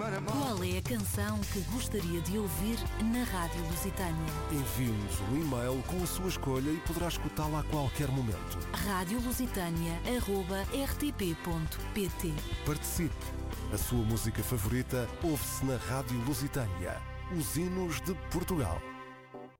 Qual é a canção que gostaria de ouvir na Rádio Lusitânia? Envie-nos um e-mail com a sua escolha e poderá escutá-la a qualquer momento. radiolusitania@rtp.pt. Participe! A sua música favorita ouve-se na Rádio Lusitânia. Os hinos de Portugal.